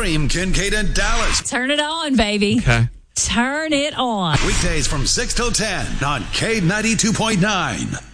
Stream Kincaid and Dallas. Turn it on, baby. Okay. Turn it on. Weekdays from 6 till 10 on K92.9.